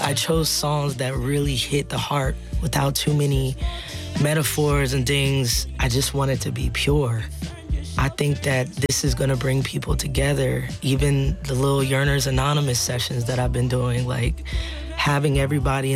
I chose songs that really hit the heart without too many metaphors and things. I just want it to be pure. I think that this is going to bring people together. Even the little Yearners Anonymous sessions that I've been doing, like having everybody